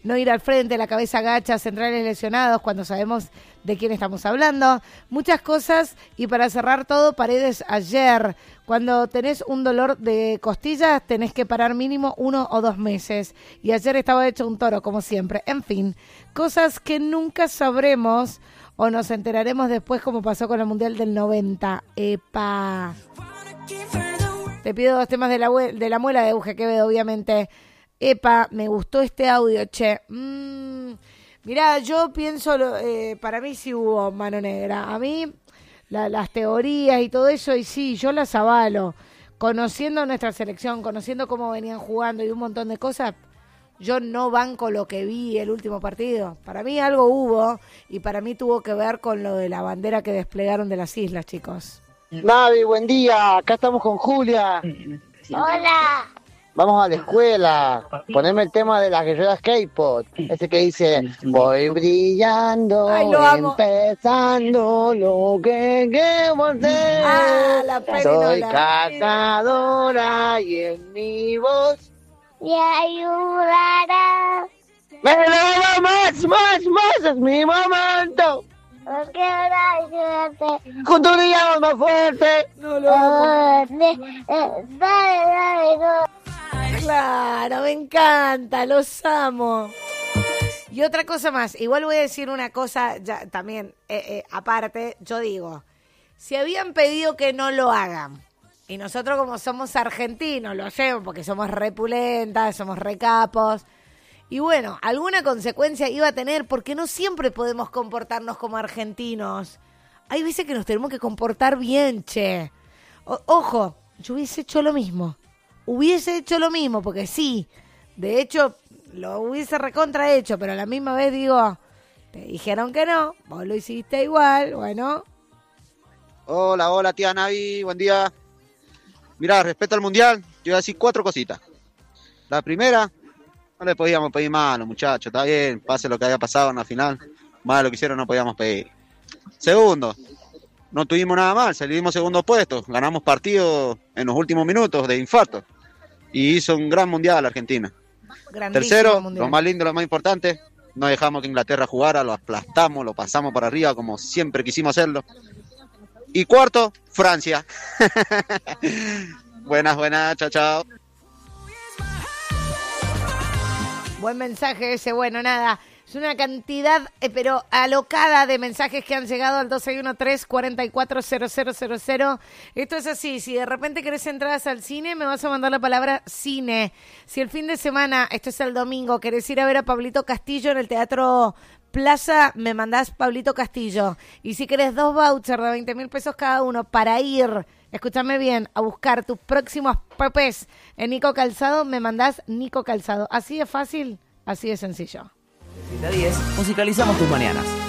no ir al frente, la cabeza agacha, centrales lesionados, cuando sabemos de quién estamos hablando. Muchas cosas, y para cerrar todo, Paredes ayer. Cuando tenés un dolor de costillas, tenés que parar mínimo 1 o 2 meses. Y ayer estaba hecho un toro, como siempre. En fin, cosas que nunca sabremos o nos enteraremos después, como pasó con el Mundial del 90. ¡Epa! Te pido 2 temas de la muela de Euge Quevedo, obviamente. Epa, me gustó este audio, che. Mirá, yo pienso, para mí sí hubo mano negra. A mí, las teorías y todo eso, y sí, yo las avalo. Conociendo nuestra selección, conociendo cómo venían jugando y un montón de cosas, yo no banco lo que vi el último partido. Para mí algo hubo, y para mí tuvo que ver con lo de la bandera que desplegaron de las islas, chicos. Navi, buen día, acá estamos con Julia. Hola. Vamos a la escuela, poneme el tema de las guerreras K-pop, ese que dice, voy brillando, ay, lo amo, empezando lo que queremos ser. La soy cazadora y en mi voz me ayudará. ¡Me lo más, es mi momento! Porque ayúdate. Juntos brillamos más fuerte. No lo amo. Dale. Claro, me encanta, los amo. Y otra cosa más, igual voy a decir una cosa ya también, aparte, yo digo, si habían pedido que no lo hagan, y nosotros como somos argentinos lo hacemos porque somos repulentas, somos recapos, y bueno, alguna consecuencia iba a tener, porque no siempre podemos comportarnos como argentinos. Hay veces que nos tenemos que comportar bien, che. Ojo, yo hubiese hecho lo mismo. Porque sí, de hecho, lo hubiese recontra hecho, pero a la misma vez digo, te dijeron que no, vos lo hiciste igual, bueno. Hola, tía Navi, buen día. Mirá, respecto al Mundial, yo voy a decir 4 cositas. La primera, no le podíamos pedir más a los muchachos, está bien, pase lo que haya pasado en la final, más de lo que hicieron no podíamos pedir. Segundo, no tuvimos nada mal, salimos segundo puesto, ganamos partidos en los últimos minutos de infarto y hizo un gran mundial Argentina. Grandísimo Tercero, mundial. lo más lindo, lo más importante, no dejamos que Inglaterra jugara, lo aplastamos, lo pasamos para arriba como siempre quisimos hacerlo. Y cuarto, Francia. Buenas, chao. Buen mensaje ese, bueno, nada. Es una cantidad, pero alocada de mensajes que han llegado al 261-344-0000. Esto es así, si de repente querés entradas al cine, me vas a mandar la palabra cine. Si el fin de semana, esto es el domingo, querés ir a ver a Pablito Castillo en el Teatro Plaza, me mandás Pablito Castillo. Y si querés 2 vouchers de 20.000 pesos cada uno para ir, escúchame bien, a buscar tus próximos pepes en Nico Calzado, me mandás Nico Calzado. Así de fácil, así de sencillo. 10, musicalizamos tus mañanas.